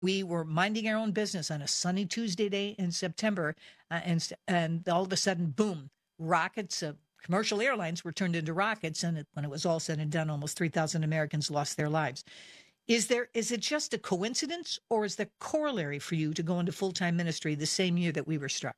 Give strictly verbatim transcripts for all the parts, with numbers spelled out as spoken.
We were minding our own business on a sunny Tuesday day in September, uh, and and all of a sudden, boom, rockets, uh, commercial airlines were turned into rockets, and it, when it was all said and done, almost three thousand Americans lost their lives. Is there is it just a coincidence, or is there corollary for you to go into full-time ministry the same year that we were struck?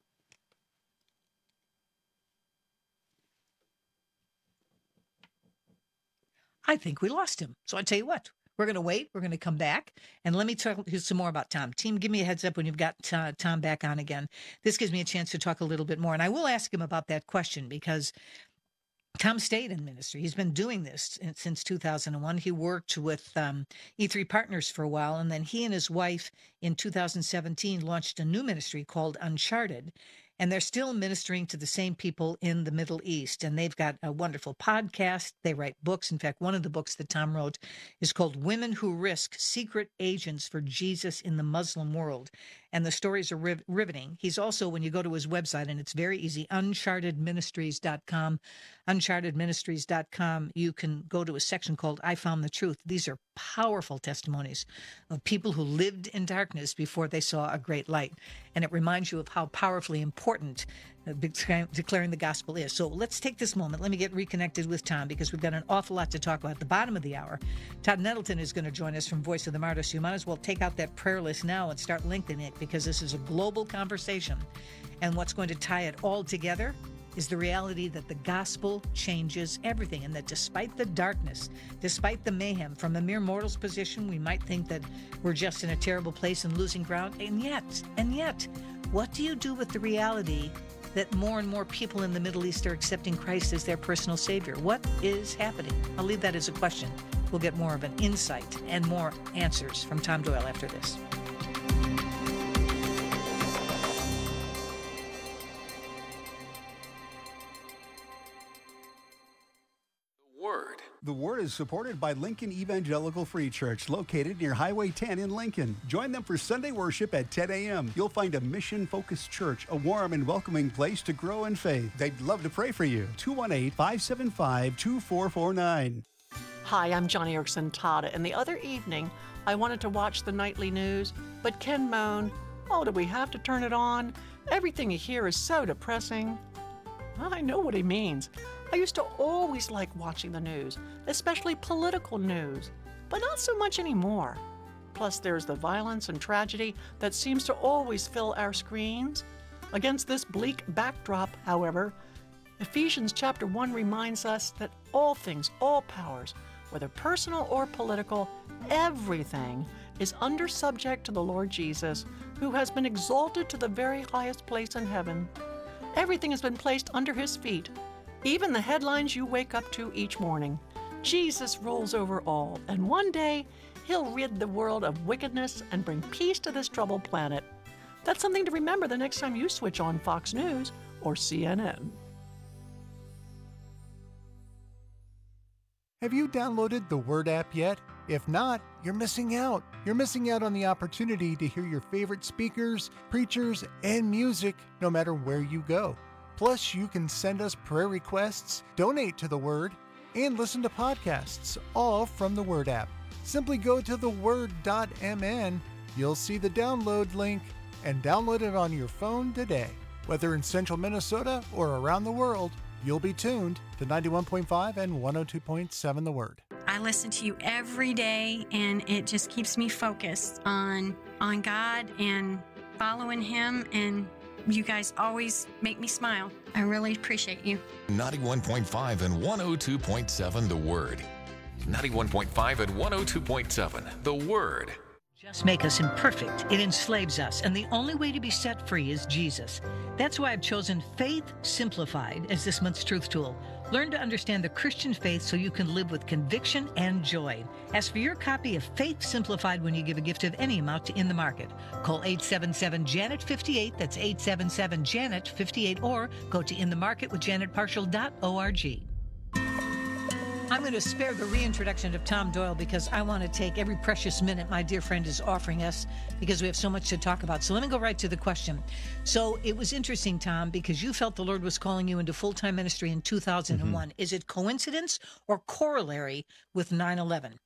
I think we lost him. So I tell you what, we're going to wait. We're going to come back. And let me talk to you some more about Tom. Team, give me a heads up when you've got uh, Tom back on again. This gives me a chance to talk a little bit more. And I will ask him about that question because Tom stayed in ministry. He's been doing this since two thousand one. He worked with um, E three Partners for a while. And then he and his wife in two thousand seventeen launched a new ministry called Uncharted. And they're still ministering to the same people in the Middle East. And they've got a wonderful podcast. They write books. In fact, one of the books that Tom wrote is called Women Who Risk Secret Agents for Jesus in the Muslim World. And the stories are riv- riveting. He's also, when you go to his website, and it's very easy, uncharted ministries dot com, uncharted ministries dot com, you can go to a section called I Found the Truth. These are powerful testimonies of people who lived in darkness before they saw a great light. And it reminds you of how powerfully important uh, declaring the gospel is. So let's take this moment. Let me get reconnected with Tom because we've got an awful lot to talk about at the bottom of the hour. Todd Nettleton is going to join us from Voice of the Martyrs. You might as well take out that prayer list now and start linking it because this is a global conversation. And what's going to tie it all together is the reality that the gospel changes everything, and that despite the darkness, despite the mayhem, from a mere mortal's position, we might think that we're just in a terrible place and losing ground. And yet, and yet, what do you do with the reality that more and more people in the Middle East are accepting Christ as their personal Savior? What is happening? I'll leave that as a question. We'll get more of an insight and more answers from Tom Doyle after this. The Word is supported by Lincoln Evangelical Free Church, located near Highway ten in Lincoln. Join them for Sunday worship at ten a.m. You'll find a mission-focused church, a warm and welcoming place to grow in faith. They'd love to pray for you. two one eight, five seven five, two four four nine. Hi, I'm Johnny Erickson Tada, and the other evening, I wanted to watch the nightly news, but Ken moaned, "Oh, do we have to turn it on? Everything you hear is so depressing." I know what he means. I used to always like watching the news, especially political news, but not so much anymore. Plus, there's the violence and tragedy that seems to always fill our screens. Against this bleak backdrop, however, Ephesians chapter one reminds us that all things, all powers, whether personal or political, everything is under subject to the Lord Jesus, who has been exalted to the very highest place in heaven. Everything has been placed under his feet, even the headlines you wake up to each morning. Jesus rules over all, and one day he'll rid the world of wickedness and bring peace to this troubled planet. That's something to remember the next time you switch on Fox News or C N N. Have you downloaded the Word app yet? If not, you're missing out. You're missing out on the opportunity to hear your favorite speakers, preachers, and music no matter where you go. Plus, you can send us prayer requests, donate to the Word, and listen to podcasts, all from the Word app. Simply go to the word dot m n, you'll see the download link, and download it on your phone today. Whether in central Minnesota or around the world, you'll be tuned to ninety-one point five and one oh two point seven The Word. I listen to you every day, and it just keeps me focused on on God and following Him, and you guys always make me smile. I really appreciate you. ninety-one point five and one oh two point seven The Word. ninety-one point five and one oh two point seven The Word. Just make us imperfect. It enslaves us, and the only way to be set free is Jesus. That's why I've chosen Faith Simplified as this month's truth tool. Learn to understand the Christian faith so you can live with conviction and joy. Ask for your copy of Faith Simplified when you give a gift of any amount to In the Market. Call eight seven seven, Janet fifty-eight, that's eight seven seven, Janet fifty-eight, or go to in the market with janet partial dot org. I'm going to spare the reintroduction of Tom Doyle because I want to take every precious minute my dear friend is offering us because we have so much to talk about. So let me go right to the question. So it was interesting, Tom, because you felt the Lord was calling you into full-time ministry in two thousand one. Mm-hmm. Is it coincidence or corollary with nine eleven?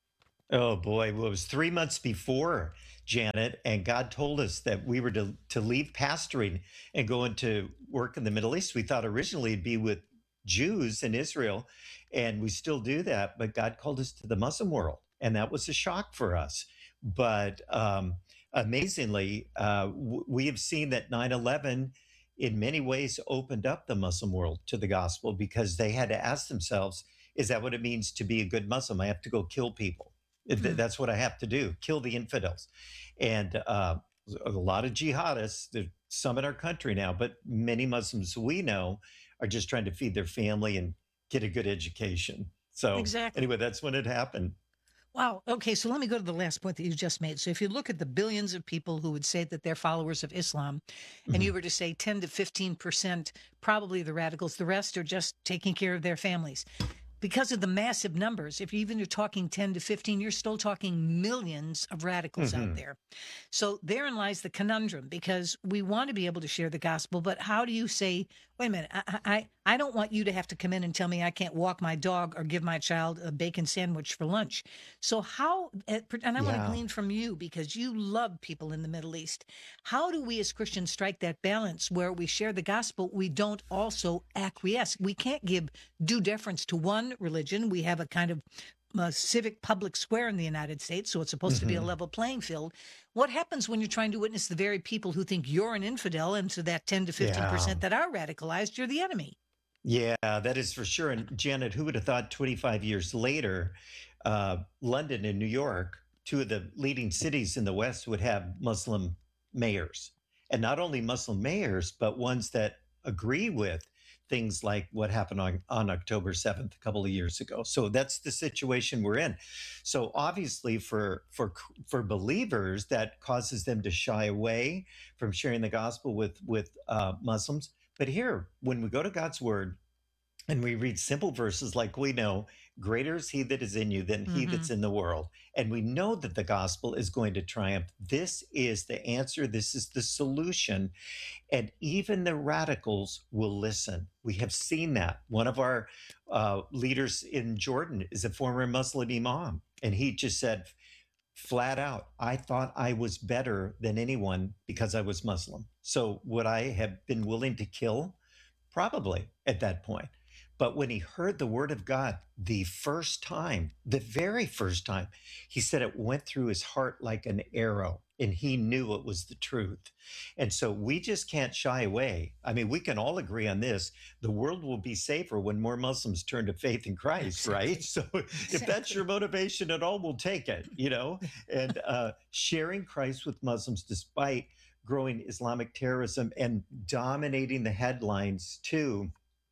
Oh boy, well, it was three months before, Janet, and God told us that we were to, to leave pastoring and go into work in the Middle East. We thought originally it'd be with Jews in Israel, and we still do that, but God called us to the Muslim world, and that was a shock for us. But um, amazingly, uh, w- we have seen that nine eleven in many ways opened up the Muslim world to the gospel because they had to ask themselves, is that what it means to be a good Muslim? I have to go kill people. Th- Hmm. That's what I have to do, kill the infidels. And uh, a lot of jihadists, there's some in our country now, but many Muslims we know are just trying to feed their family and get a good education. So Exactly. anyway, that's when it happened. Wow. Okay. So let me go to the last point that you just made. So if you look at the billions of people who would say that they're followers of Islam, and you Mhm. were to say ten to fifteen percent, probably the radicals, the rest are just taking care of their families. Because of the massive numbers, if even you're talking ten to fifteen, you're still talking millions of radicals out Mhm. there. So therein lies the conundrum because we want to be able to share the gospel, but how do you say, wait a minute, I, I, I don't want you to have to come in and tell me I can't walk my dog or give my child a bacon sandwich for lunch. So how, and I want to Yeah. glean from you because you love people in the Middle East. How do we as Christians strike that balance where we share the gospel, we don't also acquiesce? We can't give due deference to one religion. We have a kind of uh, civic public square in the United States, so it's supposed to be a Mhm. level playing field. What happens when you're trying to witness the very people who think you're an infidel, and to that ten to fifteen Yeah. percent that are radicalized, you're the enemy? Yeah, that is for sure. And Janet, who would have thought twenty-five years later, uh, London and New York, two of the leading cities in the West, would have Muslim mayors. And not only Muslim mayors, but ones that agree with things like what happened on, on October seventh a couple of years ago. So that's the situation we're in. So obviously for for for believers, that causes them to shy away from sharing the gospel with with uh, Muslims. But here, when we go to God's word and we read simple verses like we know, greater is he that is in you than he Hmm. that's in the world. And we know that the gospel is going to triumph. This is the answer. This is the solution. And even the radicals will listen. We have seen that. One of our uh, leaders in Jordan is a former Muslim imam. And he just said flat out, I thought I was better than anyone because I was Muslim. So would I have been willing to kill? Probably at that point. But when he heard the word of God the first time, the very first time, he said it went through his heart like an arrow and he knew it was the truth. And so we just can't shy away. I mean, we can all agree on this. The world will be safer when more Muslims turn to faith in Christ, right? Exactly. So if that's your Exactly. motivation at all, we'll take it, you know? And uh, sharing Christ with Muslims despite growing Islamic terrorism and dominating the headlines too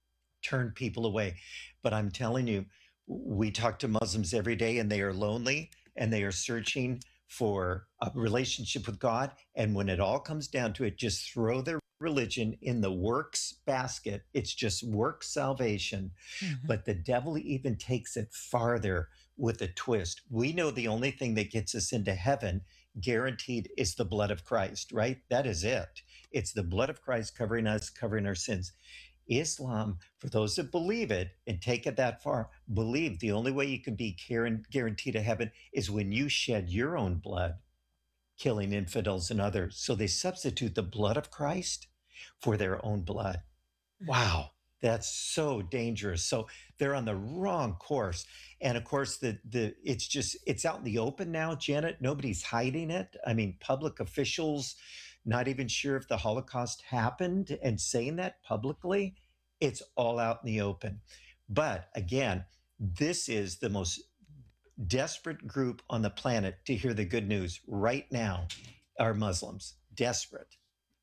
turn people away. But I'm telling you, we talk to Muslims every day and they are lonely and they are searching for a relationship with God. And when it all comes down to it, just throw their religion in the works basket. It's just work salvation. Hmm. But the devil even takes it farther with a twist. We know the only thing that gets us into heaven guaranteed is the blood of Christ, right? That is it. It's the blood of Christ covering us, covering our sins. Islam, for those that believe it and take it that far, believe the only way you can be guaranteed a heaven is when you shed your own blood, killing infidels and others. So they substitute the blood of Christ for their own blood. Wow, that's so dangerous. So they're on the wrong course. And of course, the the it's just it's out in the open now, Janet. Nobody's hiding it. I mean, public officials not even sure if the Holocaust happened and saying that publicly. It's all out in the open. But again, this is the most desperate group on the planet to hear the good news right now are Muslims. Desperate.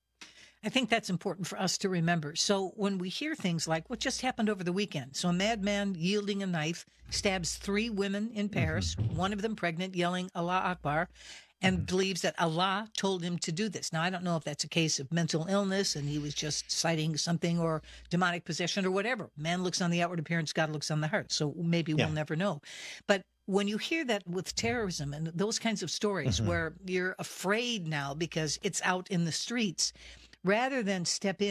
I think that's important for us to remember. So when we hear things like what just happened over the weekend, so a madman yielding a knife stabs three women in Paris, Mhm. one of them pregnant, yelling Allah Akbar, and Mhm. believes that Allah told him to do this. Now, I don't know if that's a case of mental illness and he was just citing something or demonic possession or whatever. Man looks on the outward appearance, God looks on the heart. So maybe we'll Yeah. never know. But when you hear that with terrorism and those kinds of stories Mhm. where you're afraid now because it's out in the streets, rather than step in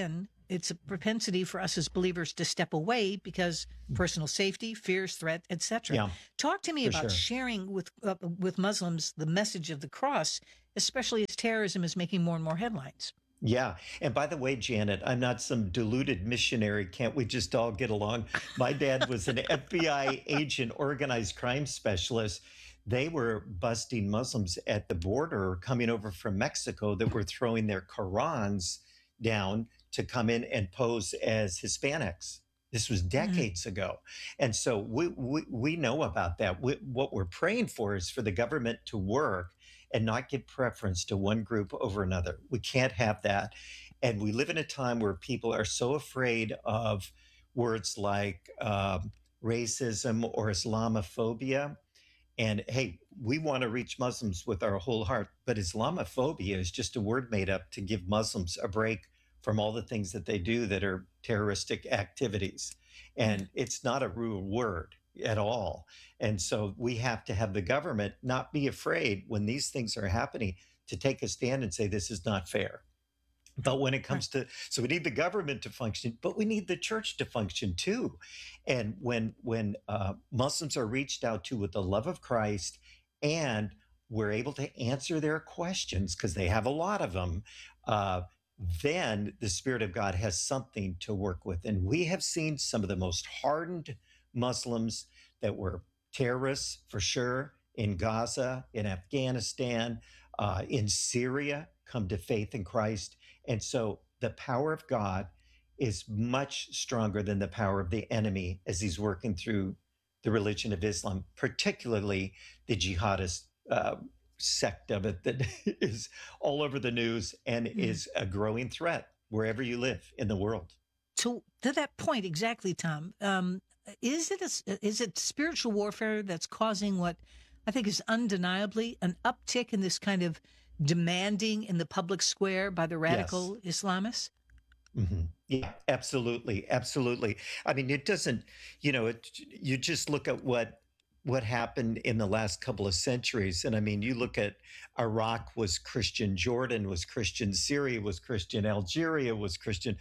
it's a propensity for us as believers to step away because personal safety, fears, threat, et cetera. Yeah, Talk to me for about sure. sharing with uh, with Muslims the message of the cross, especially as terrorism is making more and more headlines. Yeah. And by the way, Janet, I'm not some deluded missionary. Can't we just all get along? My dad was an F B I agent, organized crime specialist. They were busting Muslims at the border coming over from Mexico that were throwing their Qurans down to come in and pose as Hispanics. This was decades mm-hmm. ago. And so we, we, we know about that. We, what we're praying for is for the government to work and not give preference to one group over another. We can't have that. And we live in a time where people are so afraid of words like um, racism or Islamophobia. And hey, we want to reach Muslims with our whole heart, but Islamophobia is just a word made up to give Muslims a break from all the things that they do that are terroristic activities. And it's not a real word at all. And so we have to have the government not be afraid when these things are happening to take a stand and say, this is not fair. But when it comes to, so we need the government to function, but we need the church to function too. And when when uh, Muslims are reached out to with the love of Christ, and we're able to answer their questions, because they have a lot of them, uh, then the Spirit of God has something to work with. And we have seen some of the most hardened Muslims that were terrorists, for sure, in Gaza, in Afghanistan, uh, in Syria, come to faith in Christ. And so the power of God is much stronger than the power of the enemy as he's working through the religion of Islam, particularly the jihadist uh, sect of it that is all over the news and mm. is a growing threat wherever you live in the world. So to that point, exactly, Tom, um, is it a, is it spiritual warfare that's causing what I think is undeniably an uptick in this kind of demanding in the public square by the radical yes. Islamists? Mm-hmm. Yeah, absolutely. Absolutely. I mean, it doesn't, you know, it, you just look at what what happened in the last couple of centuries. And I mean, you look at Iraq was Christian, Jordan was Christian, Syria was Christian, Algeria was Christian,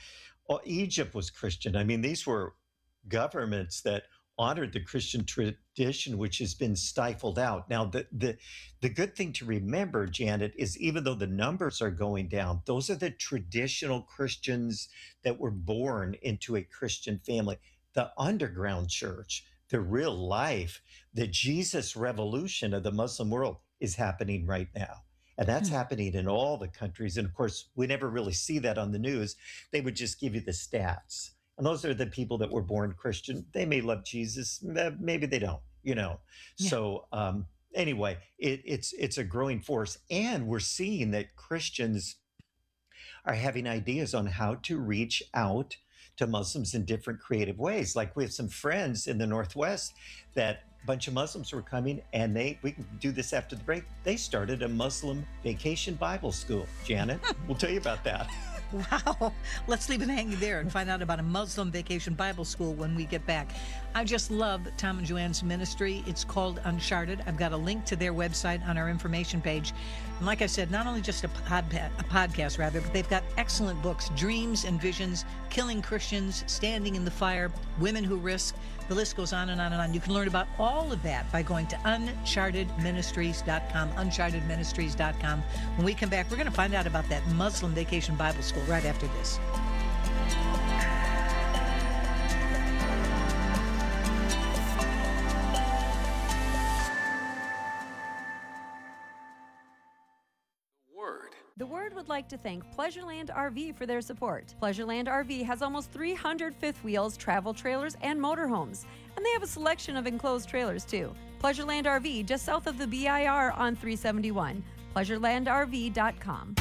Egypt was Christian. I mean, these were governments that honored the Christian tradition, which has been stifled out. Now, the, the the good thing to remember, Janet, is even though the numbers are going down, those are the traditional Christians that were born into a Christian family. The underground church, the real life, the Jesus revolution of the Muslim world is happening right now. And that's mm-hmm. happening in all the countries. And of course, we never really see that on the news. They would just give you the stats. And those are the people that were born Christian. They may love Jesus, maybe they don't, you know. Yeah. So um, anyway, it, it's it's a growing force. And we're seeing that Christians are having ideas on how to reach out to Muslims in different creative ways. Like we have some friends in the Northwest that a bunch of Muslims were coming, and they, we can do this after the break, they started a Muslim vacation Bible school. Janet, we'll tell you about that. Wow. Let's leave it hanging there and find out about a Muslim vacation Bible school when we get back. I just love Tom and Joanne's ministry. It's called Uncharted. I've got a link to their website on our information page. And like I said, not only just a, pod, a podcast, rather, but they've got excellent books, Dreams and Visions, Killing Christians, Standing in the Fire, Women Who Risk. The list goes on and on and on. You can learn about all of that by going to uncharted ministries dot com, uncharted ministries dot com. When we come back, we're going to find out about that Muslim vacation Bible school right after this. The Word would like to thank Pleasureland R V for their support. Pleasureland R V has almost three hundred fifth wheels, travel trailers, and motorhomes. And they have a selection of enclosed trailers, too. Pleasureland R V, just south of the B I R on three seventy-one. pleasureland r v dot com.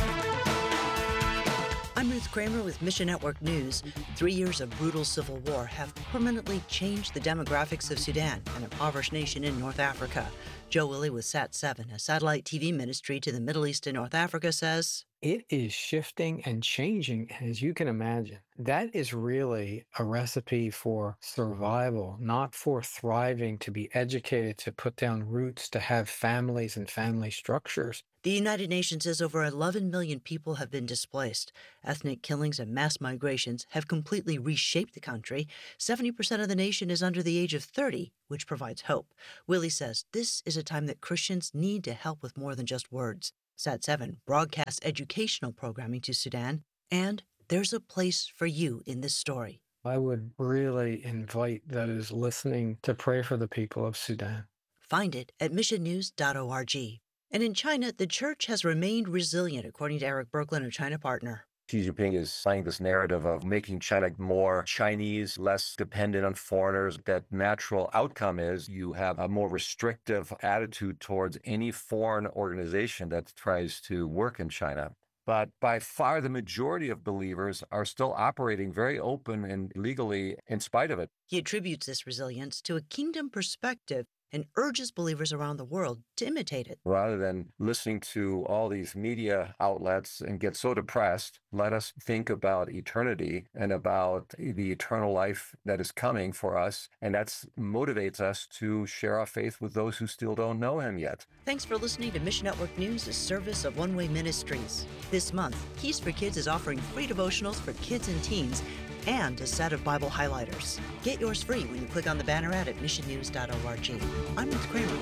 I'm Ruth Kramer with Mission Network News. Three years of brutal civil war have permanently changed the demographics of Sudan, an impoverished nation in North Africa. Joe Willie with Sat seven, a satellite T V ministry to the Middle East and North Africa, says it is shifting and changing, as you can imagine. That is really a recipe for survival, not for thriving, to be educated, to put down roots, to have families and family structures. The United Nations says over eleven million people have been displaced. Ethnic killings and mass migrations have completely reshaped the country. seventy percent of the nation is under the age of thirty, which provides hope. Willie says this is a time that Christians need to help with more than just words. Sat seven broadcasts educational programming to Sudan, and there's a place for you in this story. I would really invite those listening to pray for the people of Sudan. Find it at mission news dot org. And in China, the church has remained resilient, according to Eric Berglund of China Partner. Xi Jinping is saying this narrative of making China more Chinese, less dependent on foreigners. That natural outcome is you have a more restrictive attitude towards any foreign organization that tries to work in China. But by far, the majority of believers are still operating very open and legally in spite of it. He attributes this resilience to a kingdom perspective and urges believers around the world to imitate it. Rather than listening to all these media outlets and get so depressed, let us think about eternity and about the eternal life that is coming for us. And that motivates us to share our faith with those who still don't know him yet. Thanks for listening to Mission Network News, a service of One Way Ministries. This month, Keys for Kids is offering free devotionals for kids and teens and a set of Bible highlighters. Get yours free when you click on the banner ad at mission news dot org. I'm Ruth Kramer.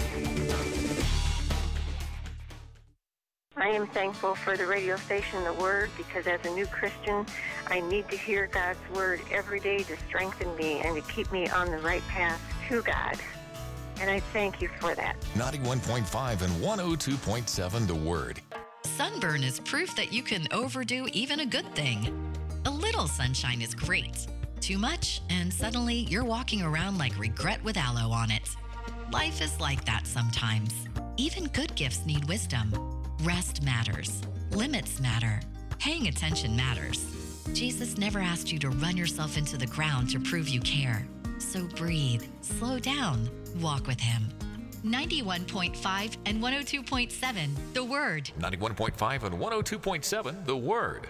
I am thankful for the radio station, The Word, because as a new Christian, I need to hear God's Word every day to strengthen me and to keep me on the right path to God. And I thank you for that. ninety-one point five and one oh two point seven The Word. Sunburn is proof that you can overdo even a good thing. A little sunshine is great. Too much, and suddenly you're walking around like regret with aloe on it. Life is like that sometimes. Even good gifts need wisdom. Rest matters. Limits matter. Paying attention matters. Jesus never asked you to run yourself into the ground to prove you care. So breathe, slow down, walk with him. ninety-one point five and one oh two point seven, The Word. ninety-one point five and one oh two point seven, The Word.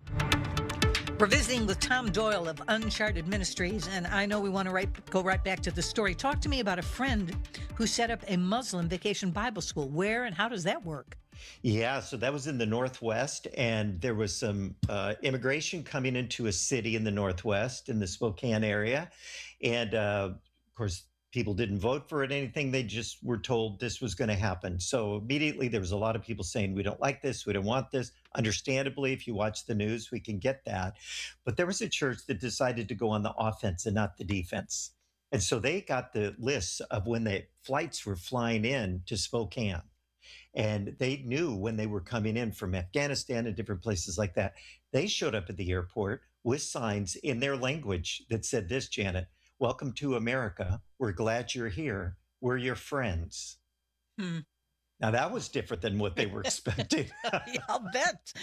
We're visiting with Tom Doyle of Uncharted Ministries, and I know we want to right, go right back to the story. Talk to me about a friend who set up a Muslim vacation Bible school. Where and how does that work? Yeah, so that was in the Northwest, and there was some uh, immigration coming into a city in the Northwest, in the Spokane area. And uh, of course, people didn't vote for it, anything. They just were told this was going to happen. So immediately there was a lot of people saying, we don't like this, we don't want this. Understandably, if you watch the news, we can get that. But there was a church that decided to go on the offense and not the defense. And so they got the lists of when the flights were flying in to Spokane. And they knew when they were coming in from Afghanistan and different places like that. They showed up at the airport with signs in their language that said this, Janet: welcome to America. We're glad you're here. We're your friends. Hmm. Now, that was different than what they were expecting. Yeah, I'll bet.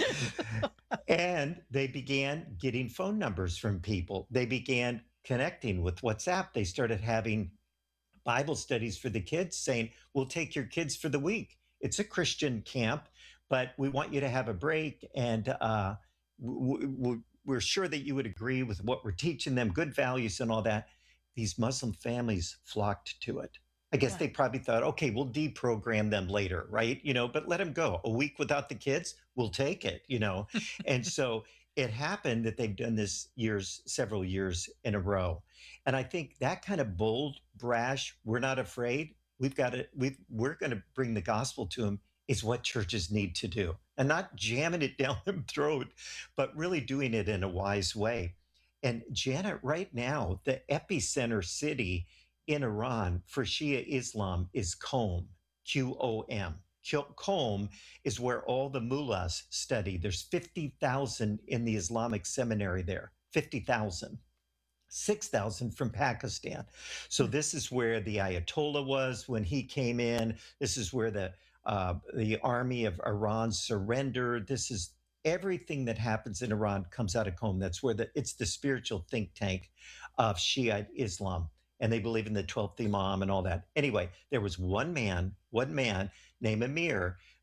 And they began getting phone numbers from people. They began connecting with WhatsApp. They started having Bible studies for the kids, saying, we'll take your kids for the week. It's a Christian camp, but we want you to have a break. And uh, w- w- we're sure that you would agree with what we're teaching them, good values and all that. These Muslim families flocked to it. I guess Right. they probably thought, okay, we'll deprogram them later, right? You know, but let them go. A week without the kids, we'll take it, you know? And so it happened that they've done this years, several years in a row. And I think that kind of bold, brash, we're not afraid, we've got to, we've, we're going to bring the gospel to them, is what churches need to do. And not jamming it down their throat, but really doing it in a wise way. And Janet, right now, the epicenter city in Iran for Shia Islam is Qom, Q O M. Qom is where all the mullahs study. There's fifty thousand in the Islamic seminary there, fifty thousand. six thousand from Pakistan. So this is where the Ayatollah was when he came in. This is where the uh, the army of Iran surrendered. This is everything that happens in Iran comes out of Qom. That's where the it's the spiritual think tank of Shiite Islam. And they believe in the twelfth Imam and all that. Anyway, there was one man, one man named Amir,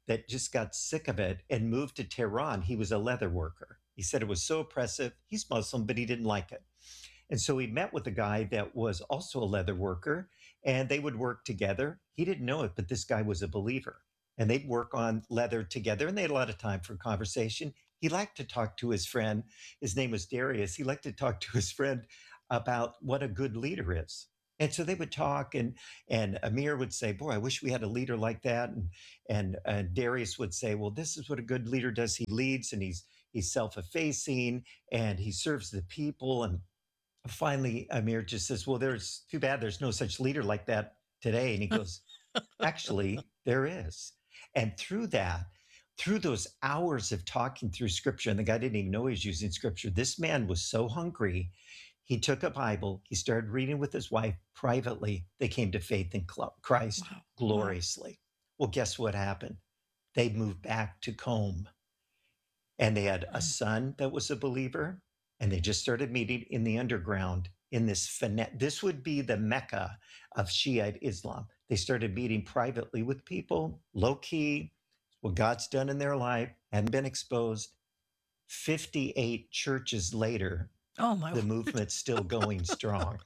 that just got sick of it and moved to Tehran. He was a leather worker. He said it was so oppressive. He's Muslim, but he didn't like it. And so he met with a guy that was also a leather worker, and they would work together. He didn't know it, but this guy was a believer. And they'd work on leather together, and they had a lot of time for conversation. He liked to talk to his friend. His name was Darius. He liked to talk to his friend about what a good leader is. And so they would talk, and and Amir would say, boy, I wish we had a leader like that. And and uh, Darius would say, well, this is what a good leader does. He leads, and he's he's self-effacing, and he serves the people. And finally, Amir just says, well, there's too bad there's no such leader like that today. And he goes, actually, there is. And through that, through those hours of talking through scripture, and the guy didn't even know he was using scripture, this man was so hungry. He took a Bible, he started reading with his wife privately. They came to faith in Christ wow. gloriously. Well, guess what happened? They moved back to Qom, and they had a son that was a believer, and they just started meeting in the underground in this finesse. This would be the Mecca of Shiite Islam. They started meeting privately with people, low key, what God's done in their life, hadn't been exposed. fifty-eight churches later, oh my the Lord. movement's still going strong.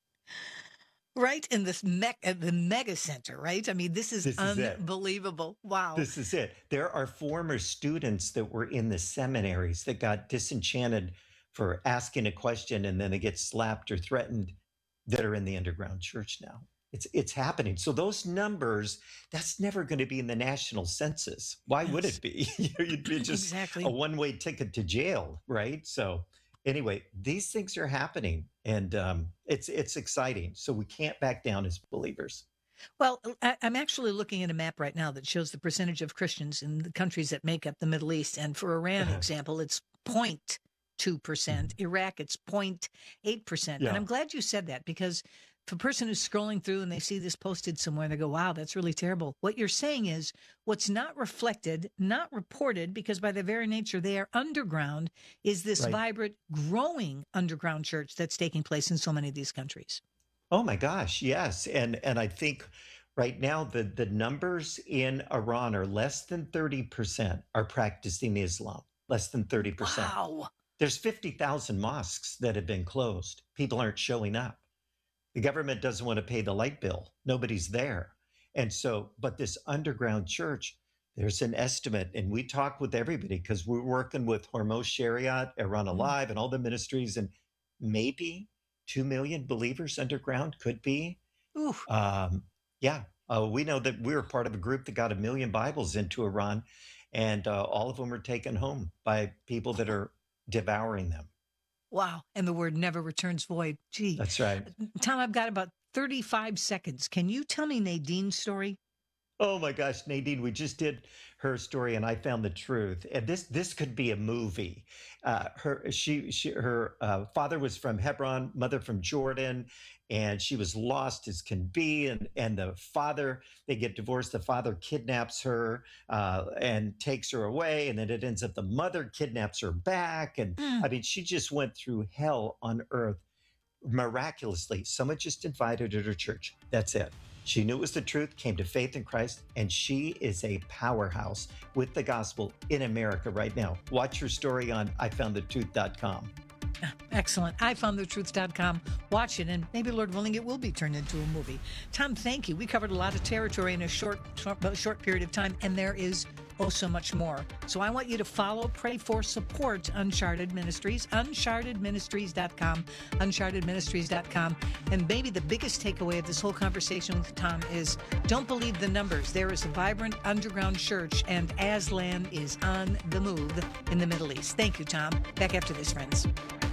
Right in this me- the mega center, right? I mean, this is This is it. unbelievable. Wow. This is it. There are former students that were in the seminaries that got disenchanted for asking a question, and then they get slapped or threatened, that are in the underground church now. It's it's happening. So those numbers, that's never going to be in the national census. Why would Yes. it be? You know, You'd be just Exactly. a one-way ticket to jail, right? So anyway, these things are happening, and um, it's it's exciting. So we can't back down as believers. Well, I, I'm actually looking at a map right now that shows the percentage of Christians in the countries that make up the Middle East. And for Iran, example, it's zero point two percent. Iraq, it's zero point eight percent. Yeah. And I'm glad you said that, because if a person who's scrolling through and they see this posted somewhere, they go, wow, that's really terrible. What you're saying is what's not reflected, not reported, because by their very nature, they are underground, is this Right. vibrant, growing underground church that's taking place in so many of these countries. Oh my gosh, yes. And and I think right now the, the numbers in Iran are less than thirty percent are practicing Islam. Less than thirty percent. Wow. There's fifty thousand mosques that have been closed. People aren't showing up. The government doesn't want to pay the light bill. Nobody's there. And so, but this underground church, there's an estimate, and we talk with everybody because we're working with Hormoz Shariat, Iran Alive, and all the ministries, and maybe two million believers underground could be. Oof. Um, yeah, uh, we know that we were part of a group that got a million Bibles into Iran, and uh, all of them were taken home by people that are devouring them. Wow. And the word never returns void. Gee. That's right. Tom, I've got about thirty-five seconds. Can you tell me Nadine's story? Oh my gosh, Nadine, we just did her story, and I found the truth. And this this could be a movie. Uh, her she she her uh, father was from Hebron, mother from Jordan, and she was lost as can be. And and the father, they get divorced. The father kidnaps her uh, and takes her away, and then it ends up the mother kidnaps her back. And Mm. I mean, she just went through hell on earth miraculously. Someone just invited her to church. That's it. She knew it was the truth, came to faith in Christ, and she is a powerhouse with the gospel in America right now. Watch her story on I found the truth dot com. Excellent. I found the truth dot com. Watch it, and maybe, Lord willing, it will be turned into a movie. Tom, thank you. We covered a lot of territory in a short, short, short period of time, and there is oh so much more. So I want you to follow, pray for, support Uncharted Ministries, uncharted ministries dot com, uncharted ministries dot com. And maybe the biggest takeaway of this whole conversation with Tom is don't believe the numbers. There is a vibrant underground church, and Aslan is on the move in the Middle East. Thank you, Tom. Back after this, friends.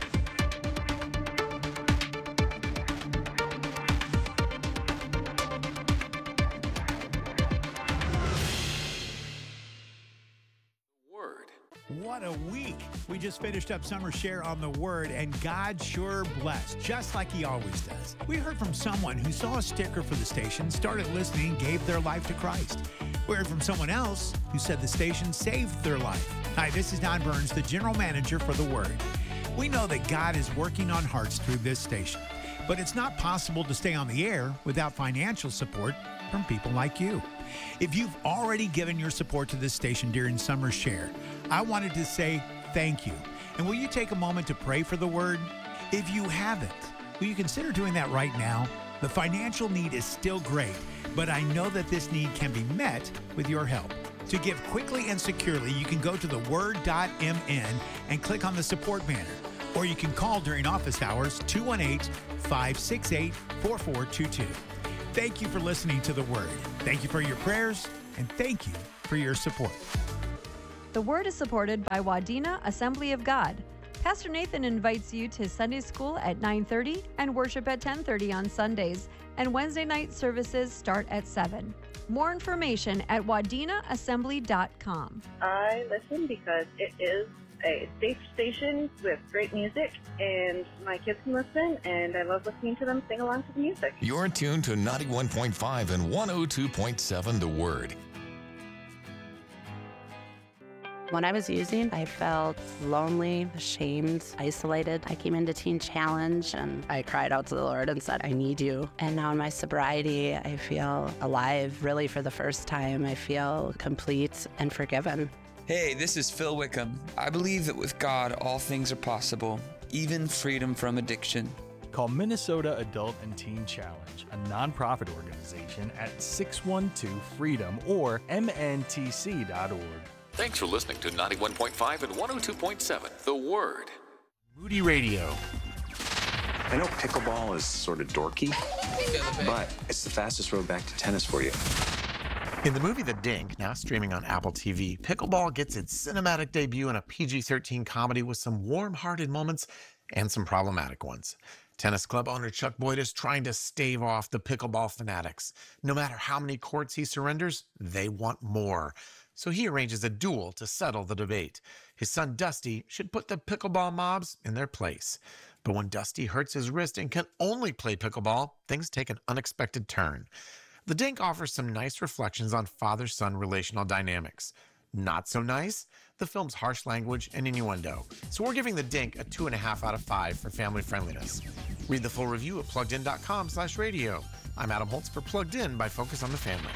What a week. We just finished up Summer Share on the Word, and God sure blessed, just like he always does. We heard from someone who saw a sticker for the station, started listening, gave their life to Christ. We heard from someone else who said the station saved their life. Hi, this is Don Burns, the General Manager for The Word. We know that God is working on hearts through this station, but it's not possible to stay on the air without financial support from people like you. If you've already given your support to this station during Summer Share, I wanted to say thank you. And will you take a moment to pray for the Word? If you haven't, will you consider doing that right now? The financial need is still great, but I know that this need can be met with your help. To give quickly and securely, you can go to the word dot m n and click on the support banner. Or you can call during office hours, two one eight, five six eight, four four two two. Thank you for listening to The Word. Thank you for your prayers, and thank you for your support. The Word is supported by Wadena Assembly of God. Pastor Nathan invites you to Sunday school at nine thirty and worship at ten thirty on Sundays, and Wednesday night services start at seven. More information at wadena assembly dot com. I listen because it is a safe station with great music, and my kids can listen, and I love listening to them sing along to the music. You're tuned to ninety-one point five and one oh two point seven The Word. When I was using, I felt lonely, ashamed, isolated. I came into Teen Challenge and I cried out to the Lord and said, I need you. And now in my sobriety, I feel alive. Really, for the first time, I feel complete and forgiven. Hey, this is Phil Wickham. I believe that with God, all things are possible, even freedom from addiction. Call Minnesota Adult and Teen Challenge, a nonprofit organization, at six one two freedom or m n t c dot org. Thanks for listening to ninety-one point five and one oh two point seven The Word. Moody Radio. I know pickleball is sort of dorky, but it's the fastest road back to tennis for you. In the movie The Dink, now streaming on Apple T V, pickleball gets its cinematic debut in a P G thirteen comedy with some warm-hearted moments and some problematic ones. Tennis club owner Chuck Boyd is trying to stave off the pickleball fanatics. No matter how many courts he surrenders, they want more. So he arranges a duel to settle the debate. His son Dusty should put the pickleball mobs in their place. But when Dusty hurts his wrist and can only play pickleball, things take an unexpected turn. The Dink offers some nice reflections on father-son relational dynamics. Not so nice? The film's harsh language and innuendo. So we're giving The Dink a two and a half out of five for family friendliness. Read the full review at plugged in dot com slash radio. I'm Adam Holtz for Plugged In by Focus on the Family.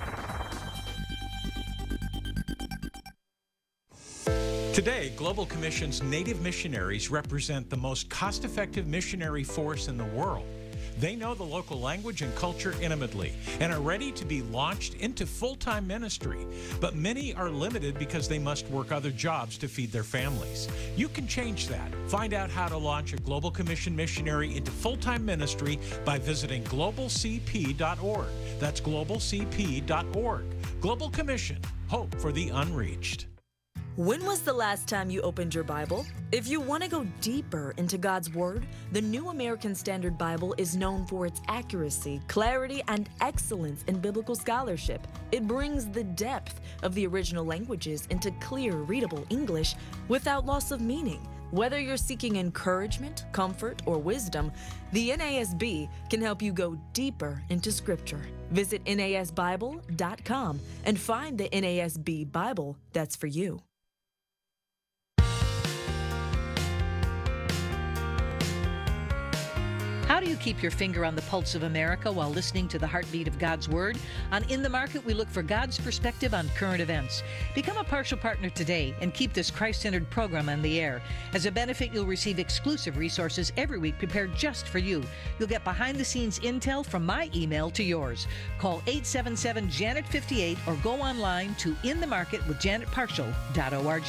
Today, Global Commission's Native missionaries represent the most cost-effective missionary force in the world. They know the local language and culture intimately and are ready to be launched into full-time ministry. But many are limited because they must work other jobs to feed their families. You can change that. Find out how to launch a Global Commission missionary into full-time ministry by visiting global c p dot org. That's global c p dot org. Global Commission, hope for the unreached. When was the last time you opened your Bible? If you want to go deeper into God's Word, the New American Standard Bible is known for its accuracy, clarity, and excellence in biblical scholarship. It brings the depth of the original languages into clear, readable English without loss of meaning. Whether you're seeking encouragement, comfort, or wisdom, the N A S B can help you go deeper into Scripture. Visit N A S Bible dot com and find the N A S B Bible that's for you. How do you keep your finger on the pulse of America while listening to the heartbeat of God's Word? On In the Market, we look for God's perspective on current events. Become a partial partner today and keep this Christ-centered program on the air. As a benefit, you'll receive exclusive resources every week prepared just for you. You'll get behind-the-scenes intel from my email to yours. Call eight seven seven, Janet fifty-eight or go online to in the market with janet partial dot org.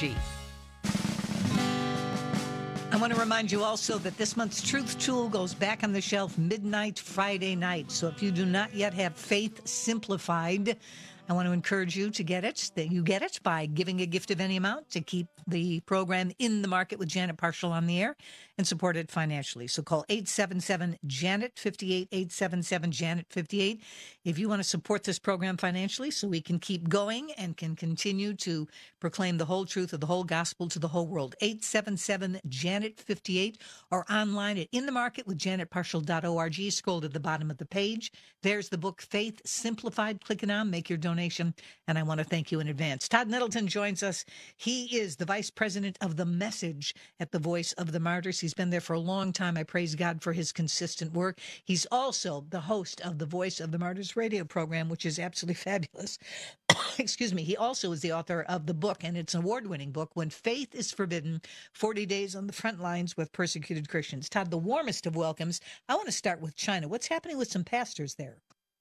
I want to remind you also that this month's Truth Tool goes back on the shelf midnight Friday night. So if you do not yet have Faith Simplified, I want to encourage you to get it. That you get it by giving a gift of any amount to keep the program In the Market with Janet Partial on the air and support it financially. So call eight seven seven, Janet fifty-eight, eight seven seven, Janet fifty-eight if you want to support this program financially so we can keep going and can continue to proclaim the whole truth of the whole gospel to the whole world. eight seven seven, Janet fifty-eight or online at in the market with janet partial dot org. Scroll to the bottom of the page. There's the book Faith Simplified. Click it on, make your donation. donation, and I want to thank you in advance. Todd Nettleton joins us. He is the vice president of The Message at the Voice of the Martyrs. He's been there for a long time. I praise God for his consistent work. He's also the host of the Voice of the Martyrs radio program, which is absolutely fabulous. Excuse me. He also is the author of the book, and it's an award-winning book, When Faith is Forbidden, forty days on the Front Lines with Persecuted Christians. Todd, the warmest of welcomes. I want to start with China. What's happening with some pastors there?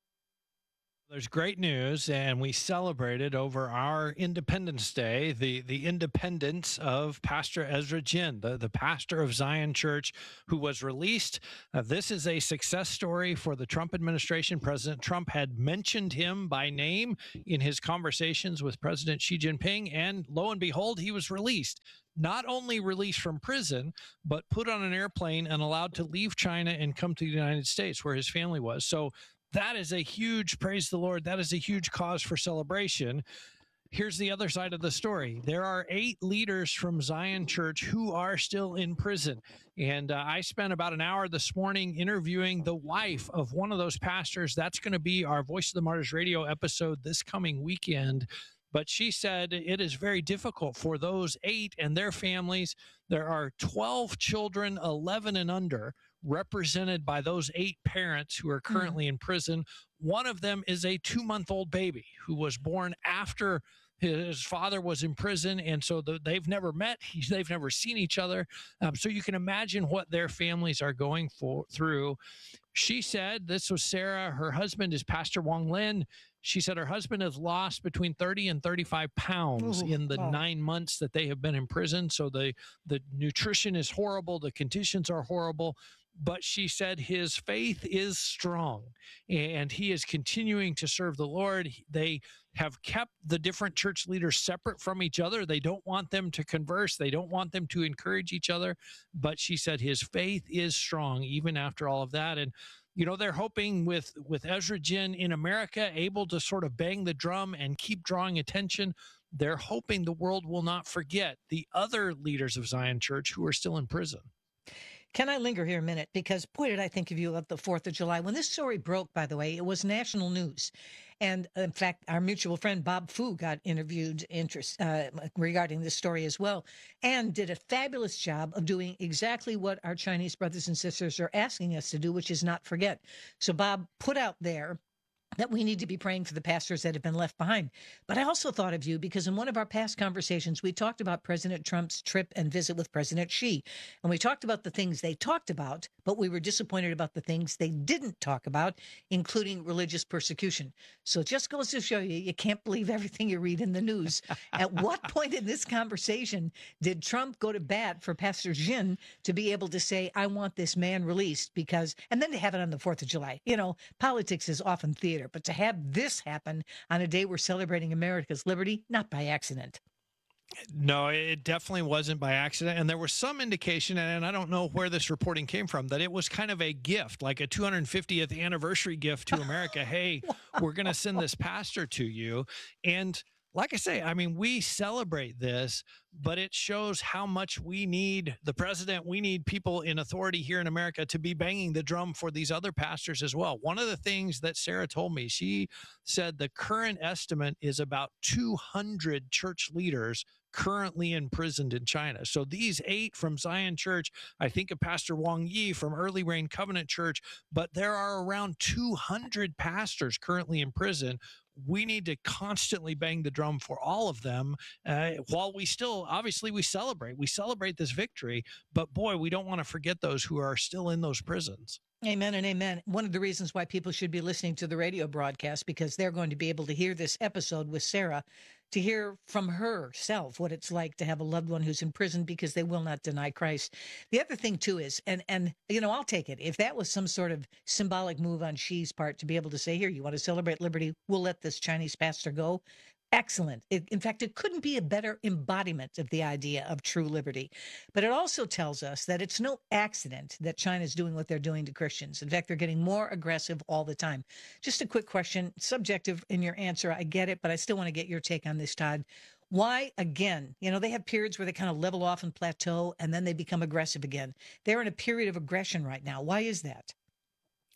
There's great news, and we celebrated over our Independence Day the, the independence of Pastor Ezra Jin, the, the pastor of Zion Church, who was released. Uh, this is a success story for the Trump administration. President Trump had mentioned him by name in his conversations with President Xi Jinping, and lo and behold, he was released. Not only released from prison, but put on an airplane and allowed to leave China and come to the United States, where his family was. So that is a huge, praise the Lord, that is a huge cause for celebration. Here's the other side of the story. There are eight leaders from Zion Church who are still in prison. And uh, I spent about an hour this morning interviewing the wife of one of those pastors. That's going to be our Voice of the Martyrs radio episode this coming weekend. But she said it is very difficult for those eight and their families. There are twelve children, eleven and under, represented by those eight parents who are currently mm-hmm. in prison. One of them is a two-month-old baby who was born after his father was in prison, and so the, they've never met. He's, they've never seen each other. Um, so you can imagine what their families are going for, through. She said, this was Sarah, her husband is Pastor Wong Lin. She said her husband has lost between thirty and thirty-five pounds Ooh, in the oh. nine months that they have been in prison. So the, the nutrition is horrible. The conditions are horrible. But she said his faith is strong and he is continuing to serve the Lord. They have kept the different church leaders separate from each other. They don't want them to converse. They don't want them to encourage each other. But she said his faith is strong even after all of that. And you know, they're hoping with, with Ezra Jin in America, able to sort of bang the drum and keep drawing attention, they're hoping the world will not forget the other leaders of Zion Church who are still in prison. Can I linger here a minute? Because, boy, did I think of you at the fourth of July. When this story broke, by the way, it was national news. And, in fact, our mutual friend Bob Fu got interviewed interest, uh, regarding this story as well, and did a fabulous job of doing exactly what our Chinese brothers and sisters are asking us to do, which is not forget. So Bob put out there that we need to be praying for the pastors that have been left behind. But I also thought of you because in one of our past conversations, we talked about President Trump's trip and visit with President Xi. And we talked about the things they talked about, but we were disappointed about the things they didn't talk about, including religious persecution. So it just goes to show you, you can't believe everything you read in the news. At what point in this conversation did Trump go to bat for Pastor Jin to be able to say, I want this man released because, and then to have it on the fourth of July. You know, politics is often theater. But to have this happen on a day we're celebrating America's liberty, not by accident. No, it definitely wasn't by accident. And there was some indication, and I don't know where this reporting came from, that it was kind of a gift, like a two hundred fiftieth anniversary gift to America. Hey, we're going to send this pastor to you. And like I say, I mean, we celebrate this, but it shows how much we need the president, we need people in authority here in America to be banging the drum for these other pastors as well. One of the things that Sarah told me, she said the current estimate is about two hundred church leaders currently imprisoned in China. So these eight from Zion Church, I think of Pastor Wang Yi from Early Rain Covenant Church, but there are around two hundred pastors currently in prison. We need to constantly bang the drum for all of them uh, while we still, obviously we celebrate. We celebrate this victory, but boy, we don't want to forget those who are still in those prisons. Amen and amen. One of the reasons why people should be listening to the radio broadcast, because they're going to be able to hear this episode with Sarah, to hear from herself what it's like to have a loved one who's in prison because they will not deny Christ. The other thing, too, is, and, and you know, I'll take it. If that was some sort of symbolic move on Xi's part to be able to say, here, you want to celebrate liberty, we'll let this Chinese pastor go. Excellent. It, in fact, it couldn't be a better embodiment of the idea of true liberty. But it also tells us that it's no accident that China's doing what they're doing to Christians. In fact, they're getting more aggressive all the time. Just a quick question, subjective in your answer. I get it, but I still want to get your take on this, Todd. Why, again, you know, they have periods where they kind of level off and plateau, and then they become aggressive again. They're in a period of aggression right now. Why is that?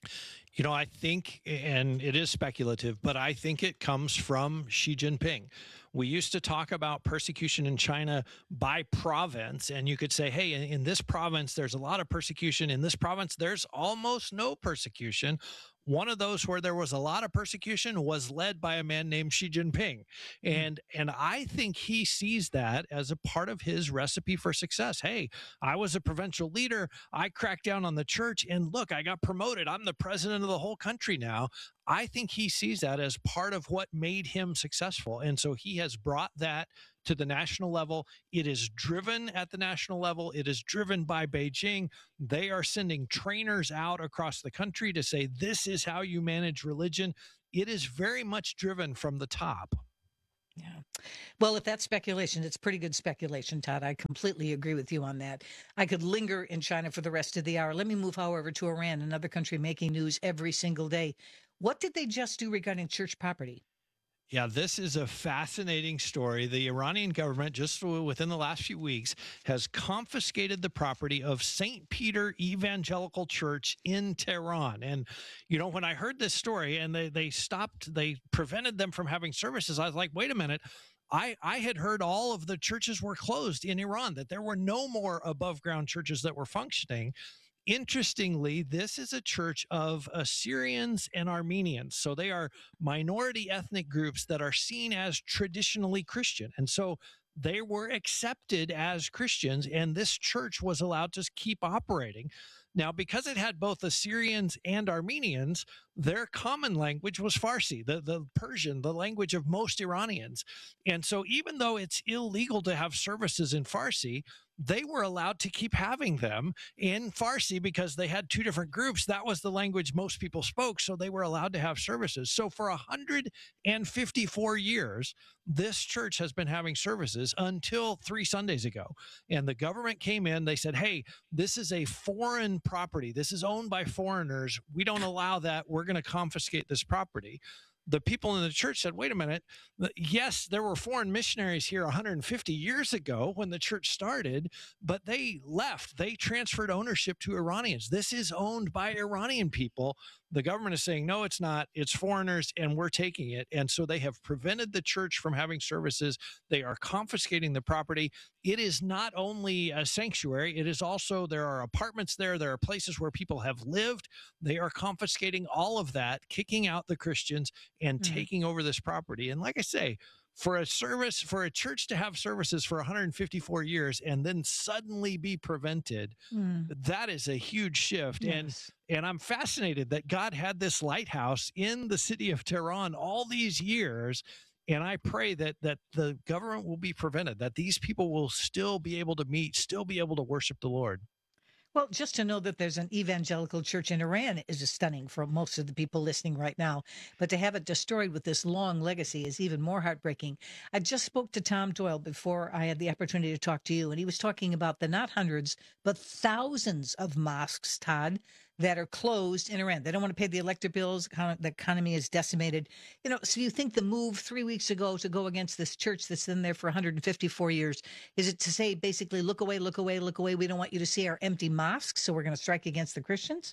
You know, I think, and it is speculative, but I think it comes from Xi Jinping. We used to talk about persecution in China by province, and you could say, hey, in, in this province, there's a lot of persecution. In this province, there's almost no persecution. One of those where there was a lot of persecution was led by a man named Xi Jinping. And, and I think he sees that as a part of his recipe for success. Hey, I was a provincial leader. I cracked down on the church, and look, I got promoted. I'm the president of the whole country now. I think he sees that as part of what made him successful. And so he has brought that to the national level. It is driven at the national level. It is driven by Beijing. They are sending trainers out across the country to say, this is how you manage religion. It is very much driven from the top. Yeah. Well, if that's speculation, it's pretty good speculation, Todd. I completely agree with you on that. I could linger in China for the rest of the hour. Let me move, however, to Iran, another country making news every single day. What did they just do regarding church property? Yeah, this is a fascinating story. The Iranian government, just within the last few weeks, has confiscated the property of Saint Peter Evangelical Church in Tehran. And, you know, when I heard this story and they, they stopped, they prevented them from having services, I was like, wait a minute. I, I had heard all of the churches were closed in Iran, that there were no more above ground churches that were functioning. Interestingly, this is a church of Assyrians and Armenians. So they are minority ethnic groups that are seen as traditionally Christian. And so they were accepted as Christians, and this church was allowed to keep operating. Now, because it had both Assyrians and Armenians, their common language was Farsi, the, the Persian, the language of most Iranians. And so even though it's illegal to have services in Farsi, they were allowed to keep having them in Farsi because they had two different groups. That was the language most people spoke, so they were allowed to have services. So for one hundred fifty-four years, this church has been having services until three Sundays ago. And the government came in, they said, hey, this is a foreign property. This is owned by foreigners. We don't allow that. We're going to confiscate this property. The people in the church said, wait a minute, yes, there were foreign missionaries here one hundred fifty years ago when the church started, but they left. They transferred ownership to Iranians. This is owned by Iranian people. The government is saying, no, it's not. It's foreigners, and we're taking it. And so they have prevented the church from having services. They are confiscating the property. It is not only a sanctuary, it is also, there are apartments there. There are places where people have lived. They are confiscating all of that, kicking out the Christians, and mm-hmm. taking over this property. And like I say, for a service, for a church to have services for one hundred fifty-four years and then suddenly be prevented, mm. that is a huge shift. Yes. And and I'm fascinated that God had this lighthouse in the city of Tehran all these years. And I pray that that the government will be prevented, that these people will still be able to meet, still be able to worship the Lord. Well, just to know that there's an evangelical church in Iran is stunning for most of the people listening right now. But to have it destroyed with this long legacy is even more heartbreaking. I just spoke to Tom Doyle before I had the opportunity to talk to you, and he was talking about the not hundreds, but thousands of mosques, Todd, that are closed in Iran. They don't want to pay the electric bills. The economy is decimated. You know, so you think the move three weeks ago to go against this church that's been there for one hundred fifty-four years, is it to say basically, look away, look away, look away. We don't want you to see our empty mosques, so we're going to strike against the Christians?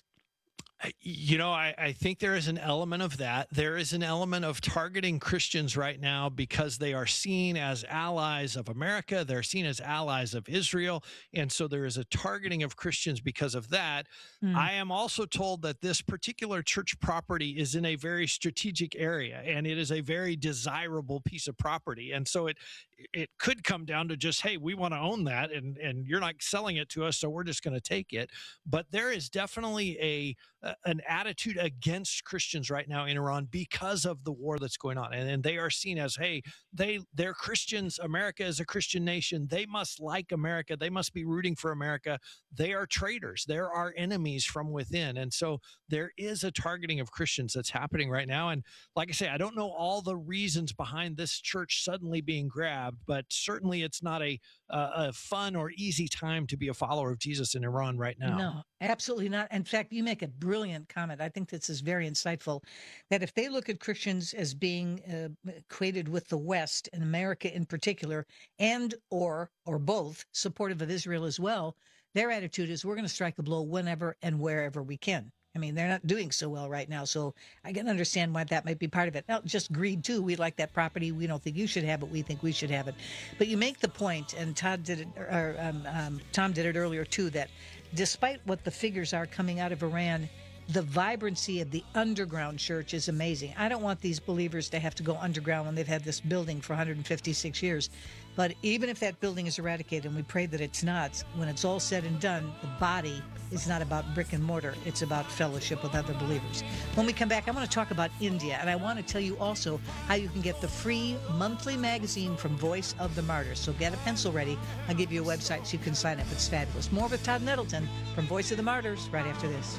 You know, I, I think there is an element of that. There is an element of targeting Christians right now because they are seen as allies of America. They're seen as allies of Israel. And so there is a targeting of Christians because of that. Mm. I am also told that this particular church property is in a very strategic area, and it is a very desirable piece of property. And so it it could come down to just, hey, we want to own that, and, and you're not selling it to us, so we're just going to take it. But there is definitely a an attitude against Christians right now in Iran because of the war that's going on. And, and they are seen as, hey, they, they're Christians. America is a Christian nation. They must like America. They must be rooting for America. They are traitors. There are enemies from within. And so there is a targeting of Christians that's happening right now. And like I say, I don't know all the reasons behind this church suddenly being grabbed, but certainly it's not a, uh, a fun or easy time to be a follower of Jesus in Iran right now. No, absolutely not. In fact, you make a brilliant comment. I think this is very insightful, that if they look at Christians as being uh, equated with the West, and America in particular, and or or both supportive of Israel as well, their attitude is we're going to strike a blow whenever and wherever we can. I mean, they're not doing so well right now. So I can understand why that might be part of it. Now, just greed, too. We like that property. We don't think you should have it. We think we should have it. But you make the point, and Todd did it, or um, um, Tom did it earlier, too, that despite what the figures are coming out of Iran, the vibrancy of the underground church is amazing. I don't want these believers to have to go underground when they've had this building for one hundred fifty-six years. But even if that building is eradicated, and we pray that it's not, when it's all said and done, the body is not about brick and mortar. It's about fellowship with other believers. When we come back, I want to talk about India, and I want to tell you also how you can get the free monthly magazine from Voice of the Martyrs. So get a pencil ready. I'll give you a website so you can sign up. It's fabulous. More with Todd Nettleton from Voice of the Martyrs right after this.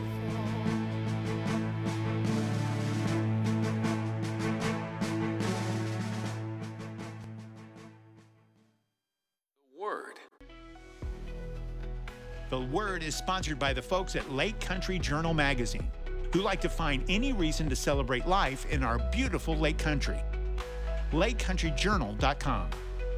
The Word is sponsored by the folks at Lake Country Journal magazine, who like to find any reason to celebrate life in our beautiful Lake Country. lake country journal dot com.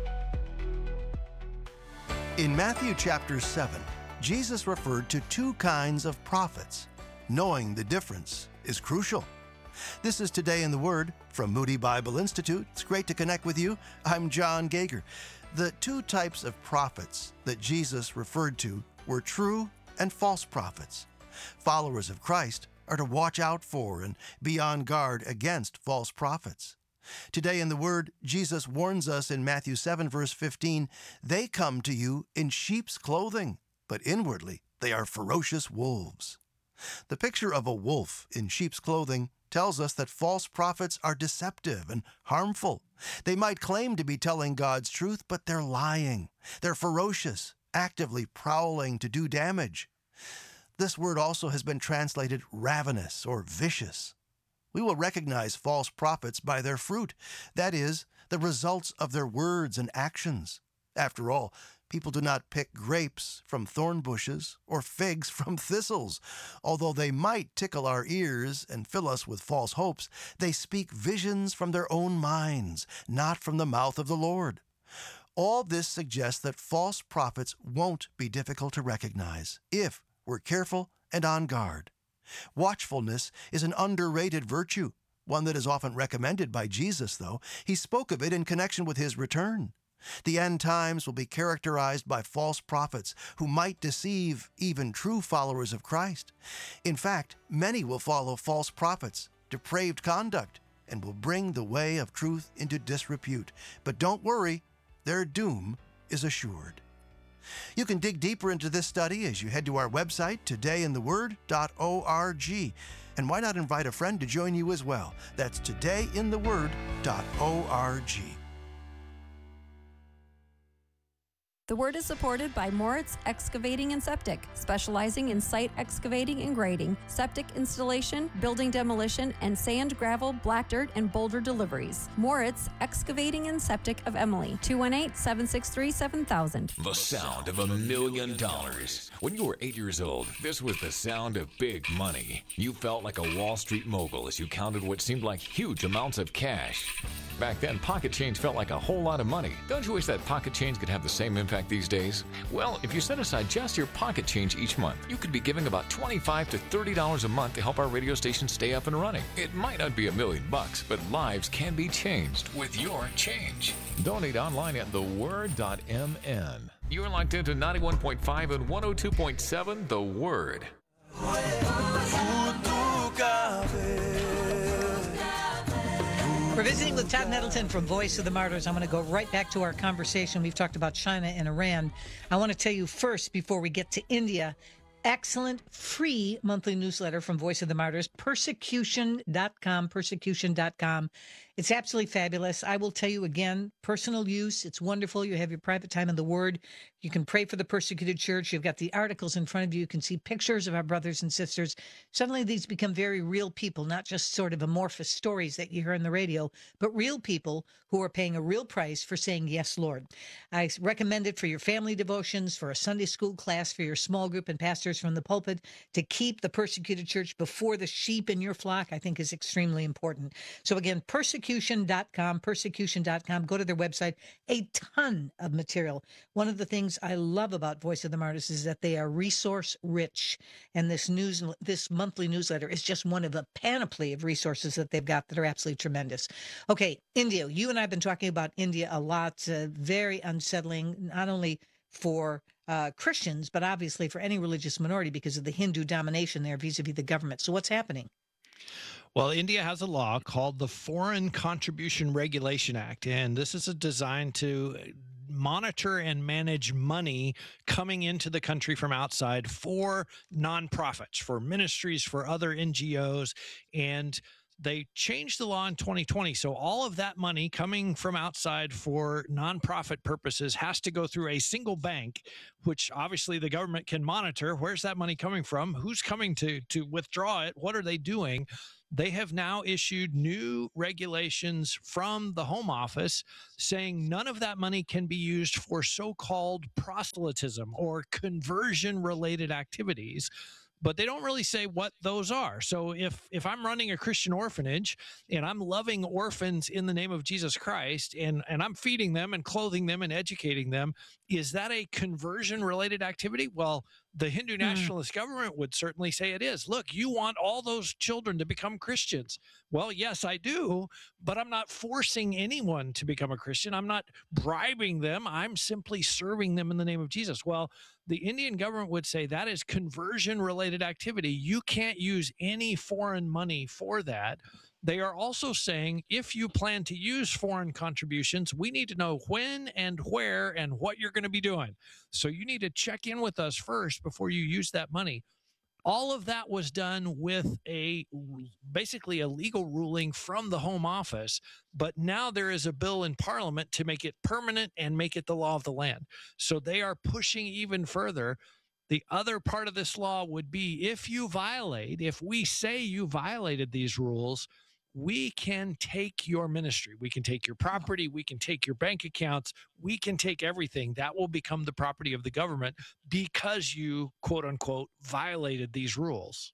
In Matthew chapter seven, Jesus referred to two kinds of prophets. Knowing the difference is crucial. This is Today in the Word from Moody Bible Institute. It's great to connect with you. I'm John Gager. The two types of prophets that Jesus referred to were true and false prophets. Followers of Christ are to watch out for and be on guard against false prophets. Today in the Word, Jesus warns us in Matthew seven, verse fifteen, "They come to you in sheep's clothing, but inwardly they are ferocious wolves." The picture of a wolf in sheep's clothing tells us that false prophets are deceptive and harmful. They might claim to be telling God's truth, but they're lying. They're ferocious, actively prowling to do damage. This word also has been translated ravenous or vicious. We will recognize false prophets by their fruit, that is, the results of their words and actions. After all, people do not pick grapes from thorn bushes or figs from thistles. Although they might tickle our ears and fill us with false hopes, they speak visions from their own minds, not from the mouth of the Lord. All this suggests that false prophets won't be difficult to recognize if we're careful and on guard. Watchfulness is an underrated virtue, one that is often recommended by Jesus, though. He spoke of it in connection with his return. The end times will be characterized by false prophets who might deceive even true followers of Christ. In fact, many will follow false prophets, depraved conduct, and will bring the way of truth into disrepute. But don't worry, their doom is assured. You can dig deeper into this study as you head to our website, today in the word dot org. And why not invite a friend to join you as well? That's today in the word dot org. The Word is supported by Moritz Excavating and Septic, specializing in site excavating and grading, septic installation, building demolition, and sand, gravel, black dirt, and boulder deliveries. Moritz Excavating and Septic of Emily, two one eight, seven six three, seven thousand. The sound of a million dollars. When you were eight years old, this was the sound of big money. You felt like a Wall Street mogul as you counted what seemed like huge amounts of cash. Back then, pocket change felt like a whole lot of money. Don't you wish that pocket change could have the same impact these days? Well, if you set aside just your pocket change each month, you could be giving about twenty-five to thirty dollars a month to help our radio station stay up and running. It might not be a million bucks, but lives can be changed with your change. Donate online at the word dot m n. You're locked into ninety-one point five and one oh two point seven The Word. We're visiting with Todd Nettleton from Voice of the Martyrs. I'm going to go right back to our conversation. We've talked about China and Iran. I want to tell you first, before we get to India, excellent free monthly newsletter from Voice of the Martyrs, persecution dot com, persecution dot com. It's absolutely fabulous. I will tell you again, personal use. It's wonderful. You have your private time in the Word. You can pray for the persecuted church. You've got the articles in front of you. You can see pictures of our brothers and sisters. Suddenly these become very real people, not just sort of amorphous stories that you hear on the radio, but real people who are paying a real price for saying, yes, Lord. I recommend it for your family devotions, for a Sunday school class, for your small group and pastors from the pulpit. To keep the persecuted church before the sheep in your flock, I think is extremely important. So again, persecution persecution dot com, persecution dot com. Go to their website. A ton of material. One of the things I love about Voice of the Martyrs is that they are resource rich. And this news, this monthly newsletter is just one of a panoply of resources that they've got that are absolutely tremendous. Okay, India. You and I have been talking about India a lot. Uh, very unsettling, not only for uh, Christians, but obviously for any religious minority because of the Hindu domination there vis-a-vis the government. So what's happening? Well, India has a law called the Foreign Contribution Regulation Act, and this is a designed to monitor and manage money coming into the country from outside for nonprofits, for ministries, for other N G Os, and they changed the law in twenty twenty. So all of that money coming from outside for nonprofit purposes has to go through a single bank, which obviously the government can monitor. Where's that money coming from? Who's coming to, to withdraw it? What are they doing? They have now issued new regulations from the Home Office saying none of that money can be used for so-called proselytism or conversion-related activities. But they don't really say what those are. So if if I'm running a Christian orphanage and I'm loving orphans in the name of Jesus Christ and, and I'm feeding them and clothing them and educating them, is that a conversion-related activity? Well, the Hindu nationalist mm. government would certainly say it is. Look, you want all those children to become Christians. Well, yes, I do, but I'm not forcing anyone to become a Christian. I'm not bribing them. I'm simply serving them in the name of Jesus. Well, the Indian government would say that is conversion-related activity. You can't use any foreign money for that. They are also saying if you plan to use foreign contributions, we need to know when and where and what you're going to be doing. So you need to check in with us first before you use that money. All of that was done with a basically a legal ruling from the Home Office, but now there is a bill in Parliament to make it permanent and make it the law of the land. So they are pushing even further. The other part of this law would be if you violate, if we say you violated these rules, we can take your ministry. We can take your property. We can take your bank accounts. We can take everything. That will become the property of the government because you, quote unquote, violated these rules.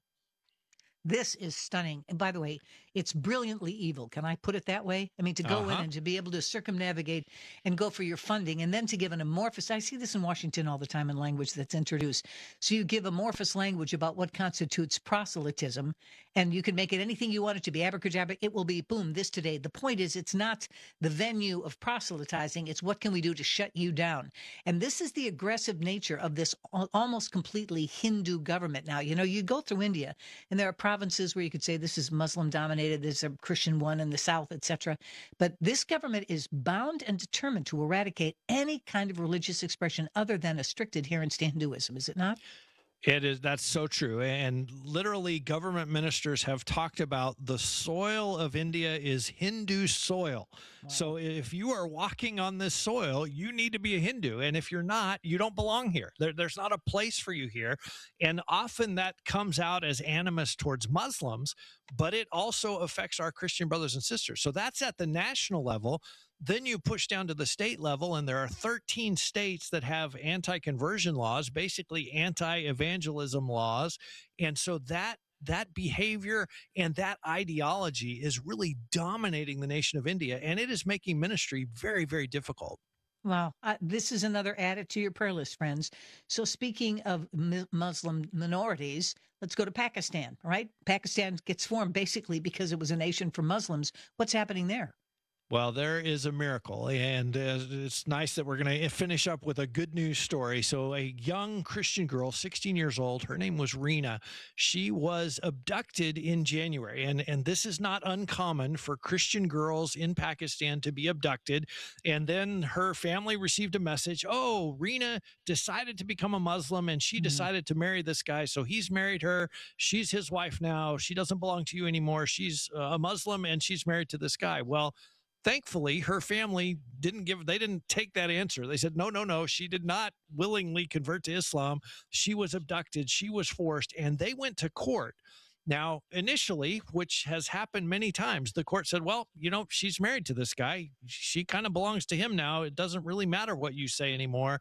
This is stunning. And by the way, it's brilliantly evil. Can I put it that way? I mean, to go uh-huh. in and to be able to circumnavigate and go for your funding and then to give an amorphous, I see this in Washington all the time in language that's introduced. So you give amorphous language about what constitutes proselytism and you can make it anything you want it to be. Abracadabra, it will be boom, this today. The point is it's not the venue of proselytizing. It's what can we do to shut you down? And this is the aggressive nature of this almost completely Hindu government. Now, you know, you go through India and there are provinces where you could say this is Muslim dominated, there's a Christian one in the south, et cetera. But this government is bound and determined to eradicate any kind of religious expression other than a strict adherence to Hinduism, is it not? It is. That's so true. And literally government ministers have talked about the soil of India is Hindu soil. Wow. So if you are walking on this soil, you need to be a Hindu. And if you're not, you don't belong here. There, there's not a place for you here. And often that comes out as animus towards Muslims, but it also affects our Christian brothers and sisters. So that's at the national level. Then you push down to the state level, and there are thirteen states that have anti-conversion laws, basically anti-evangelism laws. And so that that behavior and that ideology is really dominating the nation of India, and it is making ministry very, very difficult. Wow. Uh, this is another added to your prayer list, friends. So speaking of mu- Muslim minorities, let's go to Pakistan, right? Pakistan gets formed basically because it was a nation for Muslims. What's happening there? Well, there is a miracle, and uh, it's nice that we're going to finish up with a good news story. So a young Christian girl, sixteen years old, her name was Reena. She was abducted in January, and, and this is not uncommon for Christian girls in Pakistan to be abducted. And then her family received a message, oh, Reena decided to become a Muslim, and she mm-hmm. decided to marry this guy. So he's married her. She's his wife now. She doesn't belong to you anymore. She's a Muslim, and she's married to this guy. Well, thankfully, her family didn't give, they didn't take that answer. They said, no, no, no, she did not willingly convert to Islam. She was abducted. She was forced, and they went to court. Now, initially, which has happened many times, the court said, well, you know, she's married to this guy. She kind of belongs to him now. It doesn't really matter what you say anymore.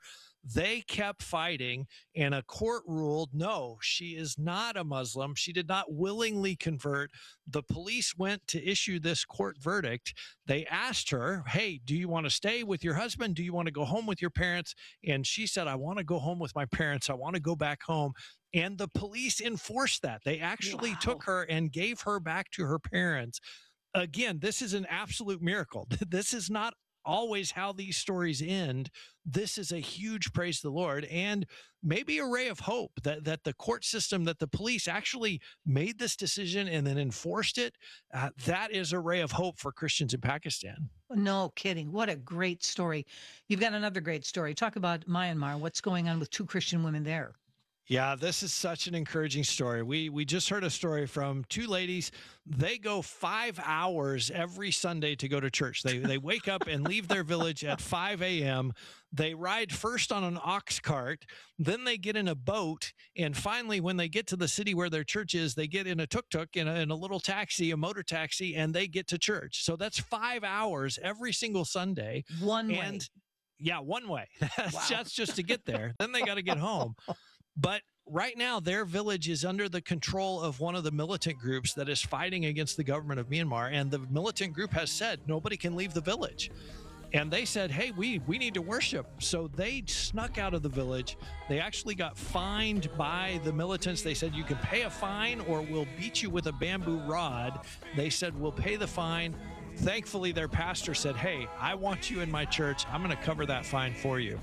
They kept fighting, and a court ruled, no, she is not a Muslim. She did not willingly convert. The police went to issue this court verdict. They asked her, hey, do you want to stay with your husband? Do you want to go home with your parents? And she said, I want to go home with my parents. I want to go back home. And the police enforced that. They actually Wow. took her and gave her back to her parents. Again, this is an absolute miracle. This is not always how these stories end. This is a huge praise to the Lord, and maybe a ray of hope that, that the court system, that the police actually made this decision and then enforced it. Uh, that is a ray of hope for Christians in Pakistan. No kidding. What a great story. You've got another great story. Talk about Myanmar. What's going on with two Christian women there? Yeah, this is such an encouraging story. We we just heard a story from two ladies. They go five hours every Sunday to go to church. They they wake up and leave their village at five a.m. They ride first on an ox cart, then they get in a boat, and finally, when they get to the city where their church is, they get in a tuk-tuk, in a, in a little taxi, a motor taxi, and they get to church. So that's five hours every single Sunday. One way. And yeah, one way. That's, Wow. that's just to get there. Then they got to get home. But right now, their village is under the control of one of the militant groups that is fighting against the government of Myanmar. And the militant group has said nobody can leave the village. And they said, hey, we, we need to worship. So they snuck out of the village. They actually got fined by the militants. They said, you can pay a fine or we'll beat you with a bamboo rod. They said, we'll pay the fine. Thankfully, their pastor said, hey, I want you in my church. I'm going to cover that fine for you.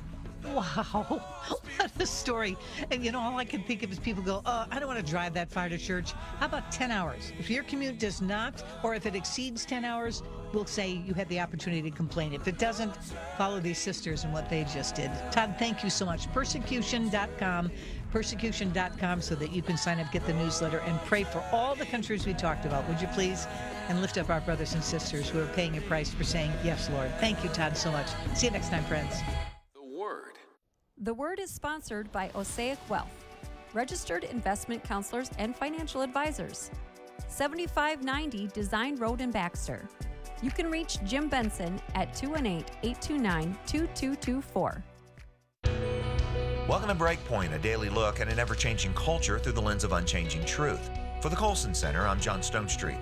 Wow, what a story. And you know, all I can think of is people go, oh, I don't want to drive that far to church. How about ten hours? If your commute does not, or if it exceeds ten hours, we'll say you had the opportunity to complain. If it doesn't, follow these sisters and what they just did. Todd, thank you so much. Persecution dot com, persecution dot com, so that you can sign up, get the newsletter, and pray for all the countries we talked about, would you please? And lift up our brothers and sisters who are paying a price for saying, yes, Lord. Thank you, Todd, so much. See you next time, friends. The Word is sponsored by Osaic Wealth, registered investment counselors and financial advisors. seventy-five ninety Design Road in Baxter. You can reach Jim Benson at two one eight, eight two nine, two two two four. Welcome to Breakpoint, a daily look at an ever-changing culture through the lens of unchanging truth. For the Colson Center, I'm John Stonestreet.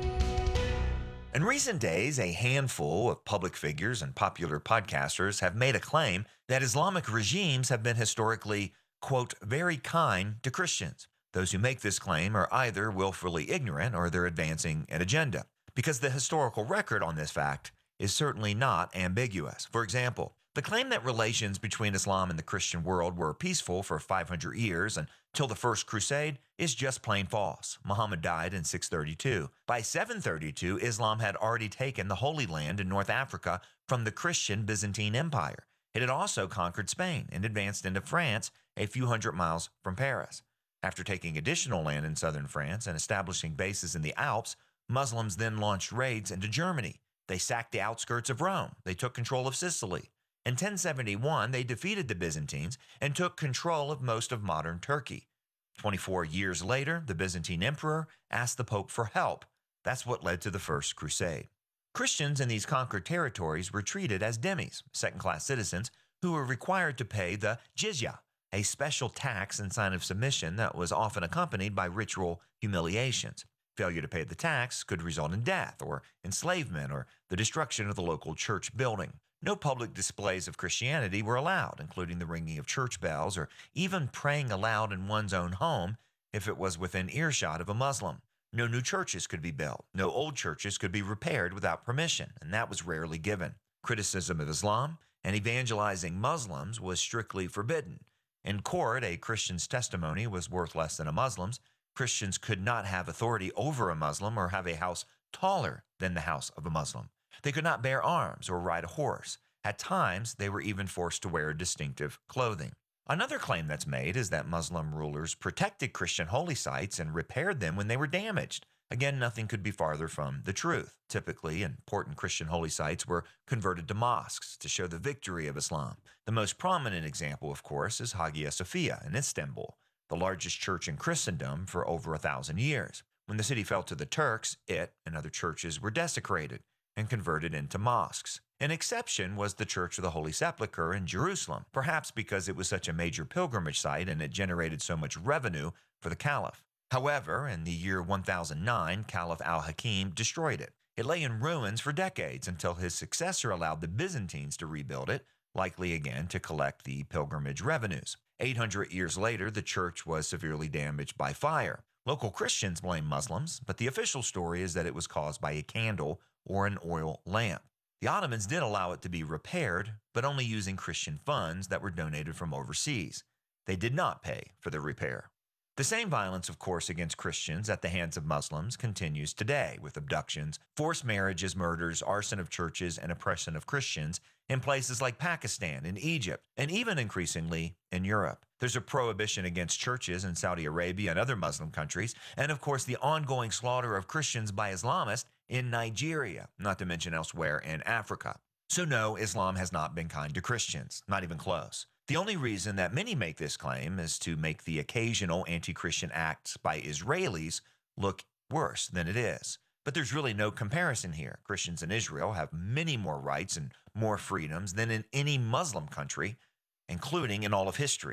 In recent days, a handful of public figures and popular podcasters have made a claim that Islamic regimes have been historically, quote, very kind to Christians. Those who make this claim are either willfully ignorant or they're advancing an agenda, because the historical record on this fact is certainly not ambiguous. For example, the claim that relations between Islam and the Christian world were peaceful for five hundred years until the First Crusade is just plain false. Muhammad died in six thirty-two. By seven thirty-two, Islam had already taken the Holy Land in North Africa from the Christian Byzantine Empire. It had also conquered Spain and advanced into France a few hundred miles from Paris. After taking additional land in southern France and establishing bases in the Alps, Muslims then launched raids into Germany. They sacked the outskirts of Rome. They took control of Sicily. In ten seventy-one, they defeated the Byzantines and took control of most of modern Turkey. twenty-four years later, the Byzantine emperor asked the Pope for help. That's what led to the First Crusade. Christians in these conquered territories were treated as dhimmis, second-class citizens, who were required to pay the jizya, a special tax in sign of submission that was often accompanied by ritual humiliations. Failure to pay the tax could result in death or enslavement or the destruction of the local church building. No public displays of Christianity were allowed, including the ringing of church bells or even praying aloud in one's own home if it was within earshot of a Muslim. No new churches could be built. No old churches could be repaired without permission, and that was rarely given. Criticism of Islam and evangelizing Muslims was strictly forbidden. In court, a Christian's testimony was worth less than a Muslim's. Christians could not have authority over a Muslim or have a house taller than the house of a Muslim. They could not bear arms or ride a horse. At times, they were even forced to wear distinctive clothing. Another claim that's made is that Muslim rulers protected Christian holy sites and repaired them when they were damaged. Again, nothing could be farther from the truth. Typically, important Christian holy sites were converted to mosques to show the victory of Islam. The most prominent example, of course, is Hagia Sophia in Istanbul, the largest church in Christendom for over a thousand years. When the city fell to the Turks, it and other churches were desecrated and converted into mosques. An exception was the Church of the Holy Sepulchre in Jerusalem, perhaps because it was such a major pilgrimage site and it generated so much revenue for the Caliph. However, in the year one thousand nine, Caliph al-Hakim destroyed it. It lay in ruins for decades until his successor allowed the Byzantines to rebuild it, likely again to collect the pilgrimage revenues. eight hundred years later, the church was severely damaged by fire. Local Christians blame Muslims, but the official story is that it was caused by a candle or an oil lamp. The Ottomans did allow it to be repaired, but only using Christian funds that were donated from overseas. They did not pay for the repair. The same violence, of course, against Christians at the hands of Muslims continues today, with abductions, forced marriages, murders, arson of churches, and oppression of Christians in places like Pakistan and Egypt, and even increasingly in Europe. There's a prohibition against churches in Saudi Arabia and other Muslim countries, and of course the ongoing slaughter of Christians by Islamists in Nigeria, not to mention elsewhere in Africa. So no, Islam has not been kind to Christians, not even close. The only reason that many make this claim is to make the occasional anti-Christian acts by Israelis look worse than it is. But there's really no comparison here. Christians in Israel have many more rights and more freedoms than in any Muslim country, including in all of history.